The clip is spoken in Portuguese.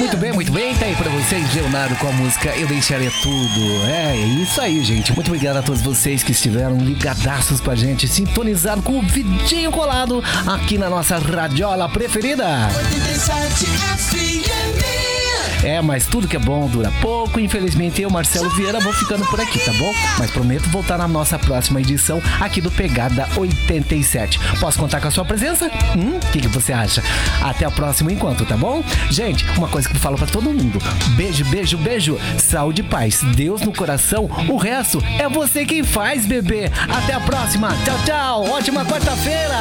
Muito bem, tá aí pra vocês, Leonardo, com a música Eu Deixaria Tudo. É isso aí, gente. Muito obrigado a todos vocês que estiveram ligadaços com a gente, sintonizados com o vidinho colado aqui na nossa radiola preferida. 87 FM. Mas tudo que é bom dura pouco. Infelizmente eu, Marcelo Vieira, vou ficando por aqui, tá bom? Mas prometo voltar na nossa próxima edição aqui do Pegada 87. Posso contar com a sua presença? O que você acha? Até a próxima encontro, tá bom? Gente, uma coisa que eu falo pra todo mundo: beijo, beijo, beijo, saúde e paz, Deus no coração, o resto é você quem faz, bebê. Até a próxima, tchau, tchau, ótima quarta-feira.